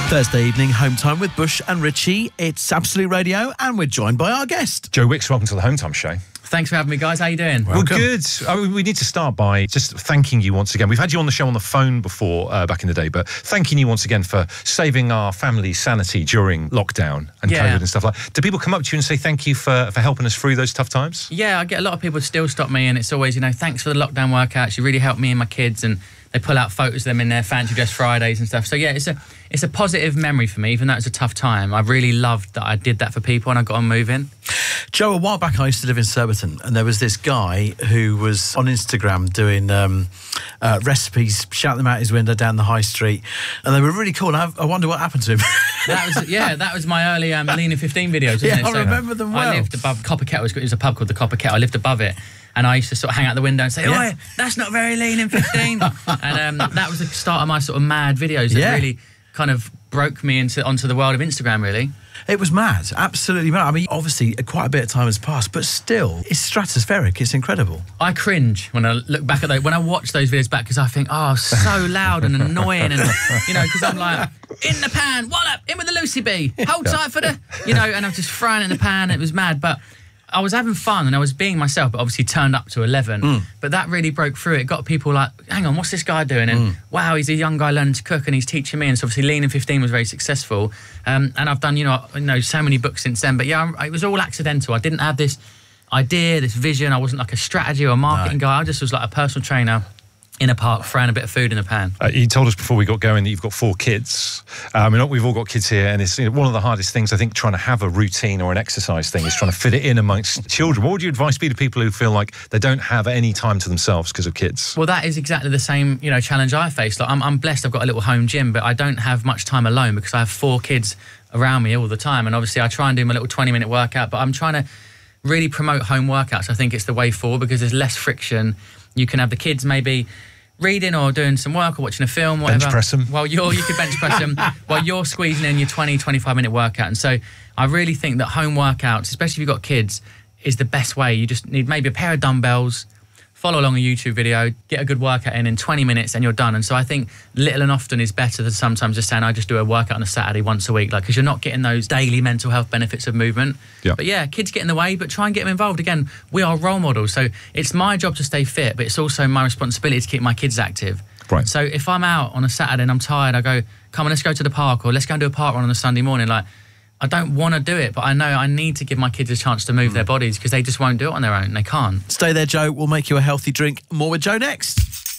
Thursday evening, home time with Bush and Richie. It's Absolute Radio, and we're joined by our guest, Joe Wicks. Welcome to the Home Time Show. Thanks for having me, guys. How you doing? Well, good. We need to start by just thanking you once again. We've had you on the show on the phone before back in the day, but thanking you once again for saving our family's sanity during lockdown and COVID and stuff like that. Do people come up to you and say thank you for helping us through those tough times? Yeah, I get a lot of people still stop me, and it's always, thanks for the lockdown workouts. You really helped me and my kids, and they pull out photos of them in their fancy dress Fridays and stuff. So yeah, it's a positive memory for me, even though it's a tough time. I really loved that I did that for people and I got on moving. Joe, a while back I used to live in Surbiton, and there was this guy who was on Instagram doing recipes, shouting them out his window down the high street, and they were really cool. I wonder what happened to him. That was my early Lean in 15 videos, wasn't it? I remember them well. I lived above Copper Kettle. It was a pub called the Copper Kettle. I lived above it. And I used to sort of hang out the window and say, "Oi, that's not very lean in 15." And that was the start of my sort of mad videos that really kind of broke me onto the world of Instagram, really. It was mad, absolutely mad. I mean, obviously, quite a bit of time has passed, but still, it's stratospheric. It's incredible. I cringe when I look back at when I watch those videos back, because I think, oh, so loud and annoying, and because I'm like, in the pan, wallop, in with the Lucy B, hold tight for the, and I'm just frying it in the pan. It was mad, but I was having fun and I was being myself, but obviously turned up to 11. But that really broke through. It got people like, hang on, what's this guy doing? And wow, he's a young guy learning to cook and he's teaching me. And so obviously Lean in 15 was very successful. And I've done, so many books since then. But yeah, it was all accidental. I didn't have this idea, this vision. I wasn't like a strategy or a marketing guy. I just was like a personal trainer in a park, throwing a bit of food in a pan. You told us before we got going that you've got 4 kids. We've all got kids here, and it's one of the hardest things, I think, trying to have a routine or an exercise thing is trying to fit it in amongst children. What would your advice be to people who feel like they don't have any time to themselves because of kids? Well, that is exactly the same, challenge I face. Like, I'm blessed. I've got a little home gym, but I don't have much time alone because I have 4 kids around me all the time. And obviously, I try and do my little 20-minute workout, but I'm trying to really promote home workouts. I think it's the way forward because there's less friction. You can have the kids maybe reading or doing some work or watching a film, whatever. Bench press them. Well, you could bench press them while you're squeezing in your 25-minute workout. And so I really think that home workouts, especially if you've got kids, is the best way. You just need maybe a pair of dumbbells, follow along a YouTube video, get a good workout in 20 minutes and you're done. And so I think little and often is better than sometimes just saying, I just do a workout on a Saturday once a week, because you're not getting those daily mental health benefits of movement. Yeah. But yeah, kids get in the way, but try and get them involved. Again, we are role models. So it's my job to stay fit, but it's also my responsibility to keep my kids active. Right. So if I'm out on a Saturday and I'm tired, I go, come on, let's go to the park, or let's go and do a park run on a Sunday morning. Like, I don't want to do it, but I know I need to give my kids a chance to move their bodies because they just won't do it on their own. They can't. Stay there, Joe. We'll make you a healthy drink. More with Joe next.